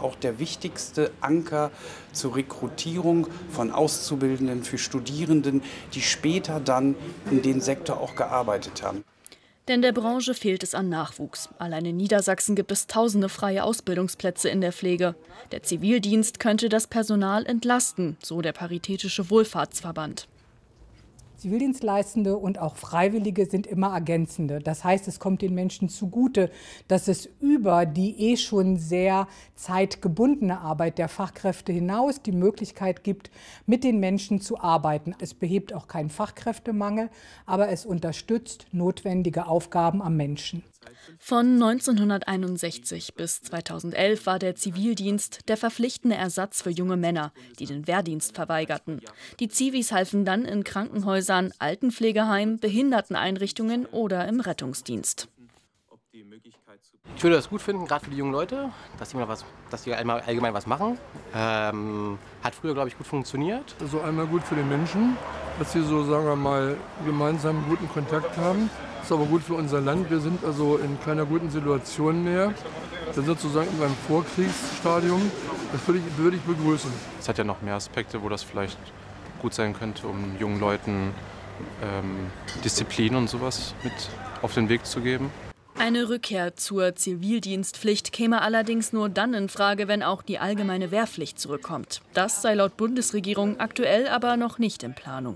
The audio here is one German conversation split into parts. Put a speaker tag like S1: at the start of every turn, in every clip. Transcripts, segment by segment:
S1: auch der wichtigste Anker zur Rekrutierung von Auszubildenden für Studierenden, die später dann in den Sektor auch gearbeitet haben.
S2: Denn der Branche fehlt es an Nachwuchs. Allein in Niedersachsen gibt es tausende freie Ausbildungsplätze in der Pflege. Der Zivildienst könnte das Personal entlasten, so der Paritätische Wohlfahrtsverband.
S3: Zivildienstleistende und auch Freiwillige sind immer ergänzende. Das heißt, es kommt den Menschen zugute, dass es über die schon sehr zeitgebundene Arbeit der Fachkräfte hinaus die Möglichkeit gibt, mit den Menschen zu arbeiten. Es behebt auch keinen Fachkräftemangel, aber es unterstützt notwendige Aufgaben am Menschen.
S2: Von 1961 bis 2011 war der Zivildienst der verpflichtende Ersatz für junge Männer, die den Wehrdienst verweigerten. Die Zivis halfen dann in Krankenhäusern, Altenpflegeheimen, Behinderteneinrichtungen oder im Rettungsdienst.
S4: Ich würde das gut finden, gerade für die jungen Leute, dass die allgemein was machen. Hat früher, glaube ich, gut funktioniert.
S5: Also einmal gut für den Menschen, dass sie so, sagen wir mal, gemeinsam guten Kontakt haben. Das ist aber gut für unser Land. Wir sind also in keiner guten Situation mehr. Wir sind sozusagen in einem Vorkriegsstadium. Das würde ich begrüßen.
S6: Es hat ja noch mehr Aspekte, wo das vielleicht gut sein könnte, um jungen Leuten Disziplin und sowas mit auf den Weg zu geben.
S2: Eine Rückkehr zur Zivildienstpflicht käme allerdings nur dann in Frage, wenn auch die allgemeine Wehrpflicht zurückkommt. Das sei laut Bundesregierung aktuell aber noch nicht in Planung.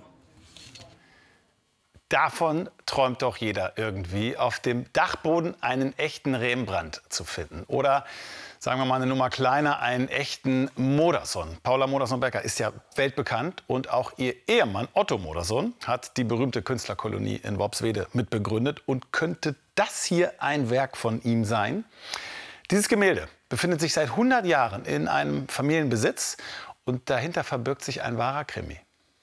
S7: Davon träumt doch jeder irgendwie, auf dem Dachboden einen echten Rembrandt zu finden. Oder, sagen wir mal eine Nummer kleiner, einen echten Modersohn. Paula Modersohn-Becker ist ja weltbekannt und auch ihr Ehemann Otto Modersohn hat die berühmte Künstlerkolonie in Worpswede mitbegründet. Und könnte das hier ein Werk von ihm sein? Dieses Gemälde befindet sich seit 100 Jahren in einem Familienbesitz und dahinter verbirgt sich ein wahrer Krimi.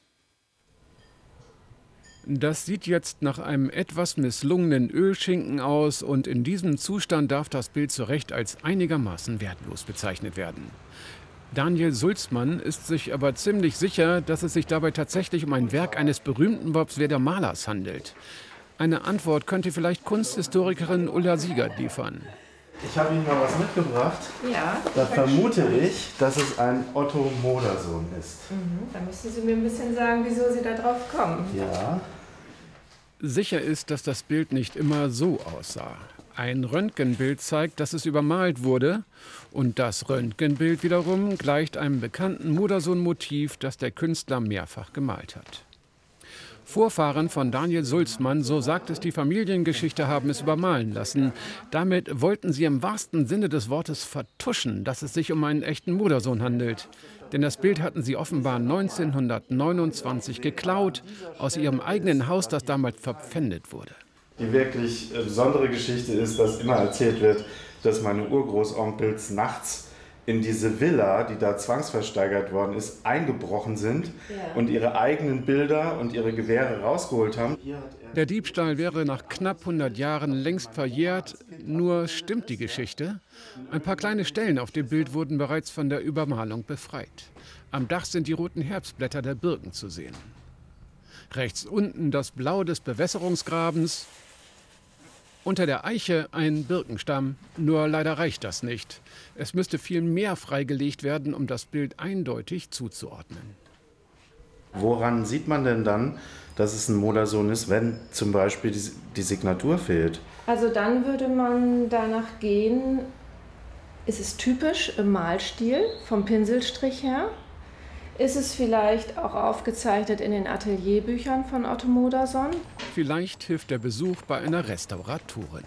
S8: Das sieht jetzt nach einem etwas misslungenen Ölschinken aus und in diesem Zustand darf das Bild zu Recht als einigermaßen wertlos bezeichnet werden. Daniel Sulzmann ist sich aber ziemlich sicher, dass es sich dabei tatsächlich um ein Werk eines berühmten Worpsweder Malers handelt. Eine Antwort könnte vielleicht Kunsthistorikerin Ulla Siegert liefern.
S9: Ich habe Ihnen mal was mitgebracht.
S10: Ja.
S9: Da vermute ich, dass es ein Otto Modersohn ist.
S10: Da müssen Sie mir ein bisschen sagen, wieso Sie da drauf kommen.
S9: Ja.
S8: Sicher ist, dass das Bild nicht immer so aussah. Ein Röntgenbild zeigt, dass es übermalt wurde. Und das Röntgenbild wiederum gleicht einem bekannten Modersohn-Motiv, das der Künstler mehrfach gemalt hat. Vorfahren von Daniel Sulzmann, so sagt es die Familiengeschichte, haben es übermalen lassen. Damit wollten sie im wahrsten Sinne des Wortes vertuschen, dass es sich um einen echten Modersohn handelt. Denn das Bild hatten sie offenbar 1929 geklaut, aus ihrem eigenen Haus, das damals verpfändet wurde.
S9: Die wirklich besondere Geschichte ist, dass immer erzählt wird, dass meine Urgroßonkels nachts in diese Villa, die da zwangsversteigert worden ist, eingebrochen sind und ihre eigenen Bilder und ihre Gewehre rausgeholt haben.
S8: Der Diebstahl wäre nach knapp 100 Jahren längst verjährt. Nur stimmt die Geschichte? Ein paar kleine Stellen auf dem Bild wurden bereits von der Übermalung befreit. Am Dach sind die roten Herbstblätter der Birken zu sehen. Rechts unten das Blau des Bewässerungsgrabens. Unter der Eiche ein Birkenstamm, nur leider reicht das nicht. Es müsste viel mehr freigelegt werden, um das Bild eindeutig zuzuordnen.
S9: Woran sieht man denn dann, dass es ein Modersohn ist, wenn zum Beispiel die Signatur fehlt?
S10: Also dann würde man danach gehen, ist es typisch im Malstil, vom Pinselstrich her? Ist es vielleicht auch aufgezeichnet in den Atelierbüchern von Otto Modersohn?
S8: Vielleicht hilft der Besuch bei einer Restauratorin.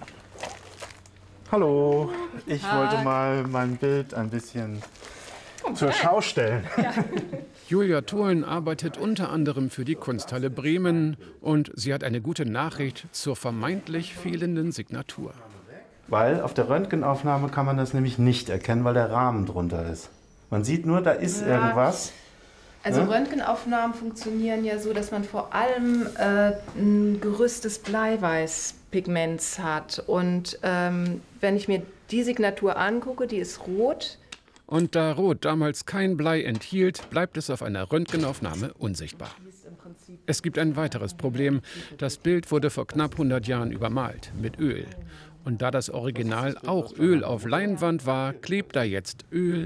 S9: Hallo, ich wollte mal mein Bild ein bisschen zur Schau stellen.
S10: Ja.
S8: Julia Tholen arbeitet unter anderem für die Kunsthalle Bremen und sie hat eine gute Nachricht zur vermeintlich fehlenden Signatur.
S9: Weil auf der Röntgenaufnahme kann man das nämlich nicht erkennen, weil der Rahmen drunter ist. Man sieht nur, da ist irgendwas.
S10: Also Röntgenaufnahmen funktionieren ja so, dass man vor allem ein Gerüst des Bleiweißpigments hat. Und wenn ich mir die Signatur angucke, die ist rot.
S8: Und da Rot damals kein Blei enthielt, bleibt es auf einer Röntgenaufnahme unsichtbar. Es gibt ein weiteres Problem. Das Bild wurde vor knapp 100 Jahren übermalt mit Öl. Und da das Original auch Öl auf Leinwand war, klebt da jetzt Öl